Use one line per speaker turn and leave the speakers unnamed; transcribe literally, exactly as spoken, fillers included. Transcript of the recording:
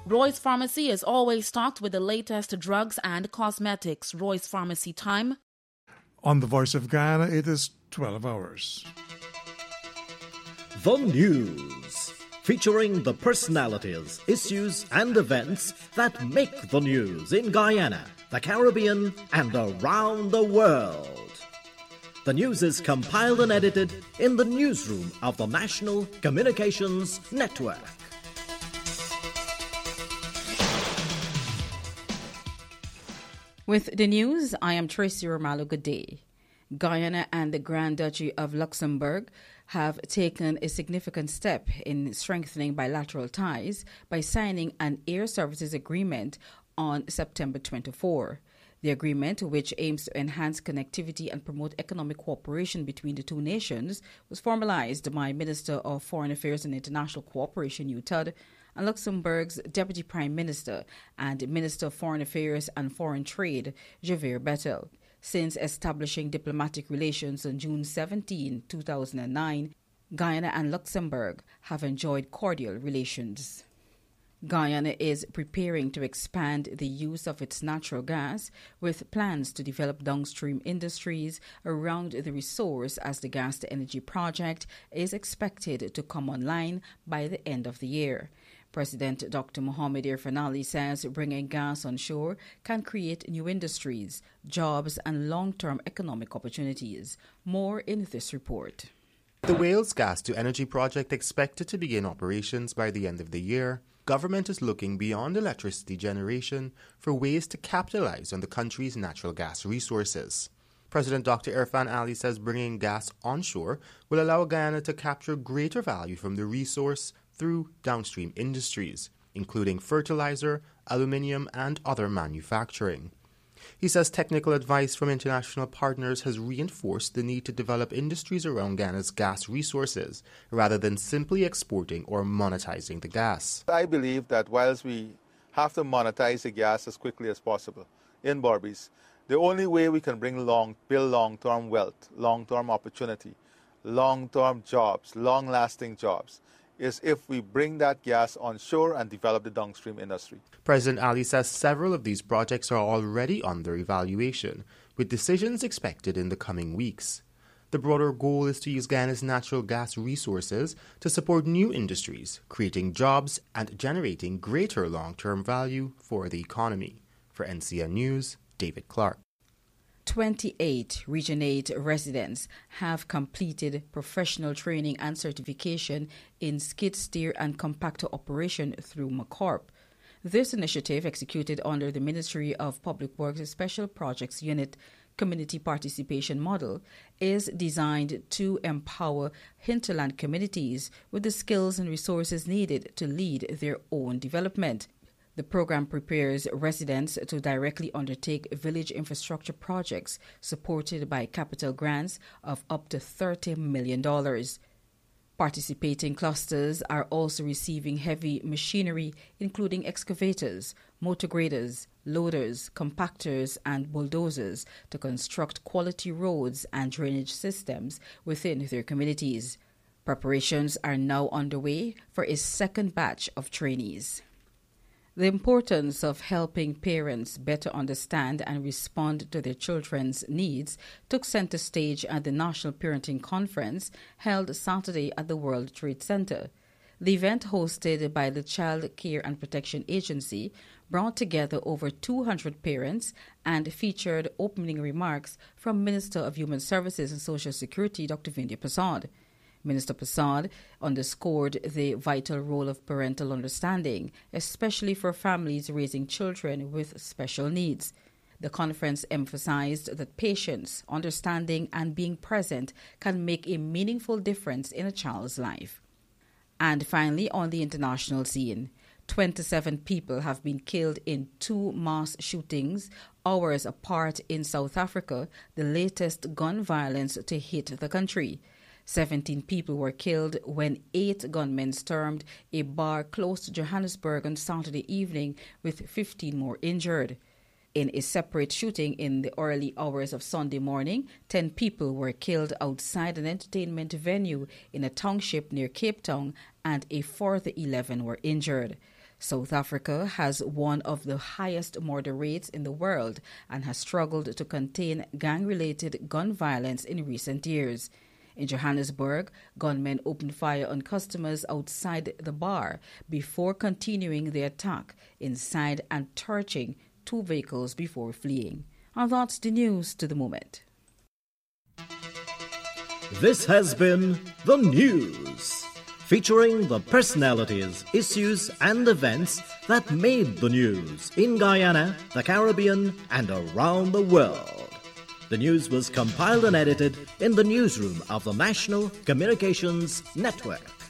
Roy's Pharmacy is always stocked with the latest drugs and cosmetics. Roy's Pharmacy time.
On the Voice of Guyana, it is twelve hours.
The News, featuring the personalities, issues and events that make the news in Guyana, the Caribbean and around the world. The news is compiled and edited in the newsroom of the National Communications Network.
With the news, I am Tracy Romalo. Good day. Guyana and the Grand Duchy of Luxembourg have taken a significant step in strengthening bilateral ties by signing an air services agreement on September twenty-fourth. The agreement, which aims to enhance connectivity and promote economic cooperation between the two nations, was formalized by Minister of Foreign Affairs and International Cooperation, U T A D, and Luxembourg's Deputy Prime Minister and Minister of Foreign Affairs and Foreign Trade, Javier Bettel. Since establishing diplomatic relations on June seventeenth, two thousand nine, Guyana and Luxembourg have enjoyed cordial relations. Guyana is preparing to expand the use of its natural gas with plans to develop downstream industries around the resource as the gas-to-energy project is expected to come online by the end of the year. President Doctor Mohamed Irfaan Ali says bringing gas on shore can create new industries, jobs and long-term economic opportunities. More in this report.
The Wales Gas-to-Energy project expected to begin operations by the end of the year. Government is looking beyond electricity generation for ways to capitalize on the country's natural gas resources. President Doctor Irfaan Ali says bringing gas onshore will allow Guyana to capture greater value from the resource through downstream industries, including fertilizer, aluminium, and other manufacturing. He says technical advice from international partners has reinforced the need to develop industries around Guyana's gas resources, rather than simply exporting or monetizing the gas.
I believe that whilst we have to monetize the gas as quickly as possible in Berbice, the only way we can bring long, build long-term wealth, long-term opportunity, long-term jobs, long-lasting jobs, is if we bring that gas onshore and develop the downstream industry.
President Ali says several of these projects are already under evaluation, with decisions expected in the coming weeks. The broader goal is to use Guyana's natural gas resources to support new industries, creating jobs and generating greater long-term value for the economy. For N C N News, David Clark.
twenty-eight Region eight residents have completed professional training and certification in skid steer and compactor operation through McCorp. This initiative, executed under the Ministry of Public Works Special Projects Unit Community Participation Model, is designed to empower hinterland communities with the skills and resources needed to lead their own development. The program prepares residents to directly undertake village infrastructure projects supported by capital grants of up to thirty million dollars. Participating clusters are also receiving heavy machinery, including excavators, motor graders, loaders, compactors, and bulldozers to construct quality roads and drainage systems within their communities. Preparations are now underway for a second batch of trainees. The importance of helping parents better understand and respond to their children's needs took center stage at the National Parenting Conference held Saturday at the World Trade Center. The event, hosted by the Child Care and Protection Agency, brought together over two hundred parents and featured opening remarks from Minister of Human Services and Social Security, Doctor Vindhya Prasad. Minister Prasad underscored the vital role of parental understanding, especially for families raising children with special needs. The conference emphasized that patience, understanding, and being present can make a meaningful difference in a child's life. And finally, on the international scene, twenty-seven people have been killed in two mass shootings hours apart in South Africa, the latest gun violence to hit the country. Seventeen people were killed when eight gunmen stormed a bar close to Johannesburg on Saturday evening, with fifteen more injured. In a separate shooting in the early hours of Sunday morning, ten people were killed outside an entertainment venue in a township near Cape Town, and a further eleven were injured. South Africa has one of the highest murder rates in the world and has struggled to contain gang-related gun violence in recent years. In Johannesburg, gunmen opened fire on customers outside the bar before continuing the attack inside and torching two vehicles before fleeing. And that's the news to the moment.
This has been The News, featuring the personalities, issues and events that made the news in Guyana, the Caribbean and around the world. The news was compiled and edited in the newsroom of the National Communications Network.